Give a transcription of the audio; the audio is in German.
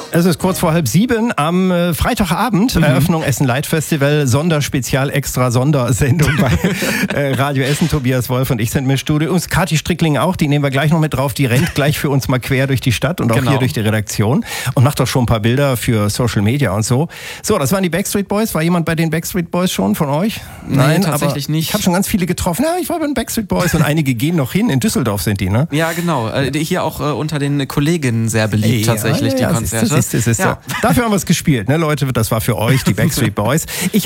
Es ist kurz vor 6:30 am Freitagabend, Eröffnung Essen Light Festival, Sonderspezial, extra Sondersendung bei Radio Essen. Tobias Wolf und ich sind mit Studio. Und Kathi Strickling auch, die nehmen wir gleich noch mit drauf. Die rennt gleich für uns mal quer durch die Stadt und auch hier durch die Redaktion und macht auch schon ein paar Bilder für Social Media und so. So, das waren die Backstreet Boys. War jemand bei den Backstreet Boys schon von euch? Nein, tatsächlich nicht. Ich habe schon ganz viele getroffen. Ja, ich war bei den Backstreet Boys und einige gehen noch hin. In Düsseldorf sind die, ne? Ja, genau. Hier auch unter den Kolleginnen sehr beliebt tatsächlich, die Konzerte. Siehst du. Dafür haben wir es gespielt, ne Leute? Das war für euch, die Backstreet Boys.